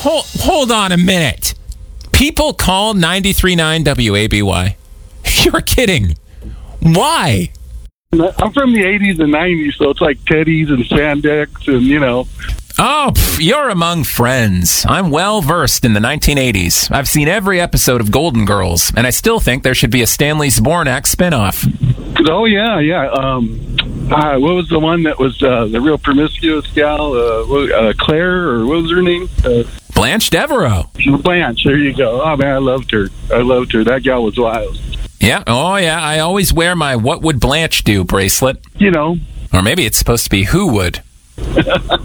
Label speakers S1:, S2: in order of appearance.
S1: hold on a minute. People call 93.9 WABY. You're kidding. Why?
S2: I'm from the 80s and 90s, so it's like teddies and spandex and, you know.
S1: Oh, you're among friends. I'm well versed in the 1980s. I've seen every episode of Golden Girls, and I still think there should be a Stanley Zbornak spinoff.
S2: Oh, yeah. What was the one that was the real promiscuous gal? Claire, or what was her name?
S1: Blanche Devereaux.
S2: Blanche, there you go. Oh, man, I loved her. That gal was wild.
S1: Yeah, oh yeah, I always wear my What Would Blanche Do bracelet.
S2: You know.
S1: Or maybe it's supposed to be Who Would.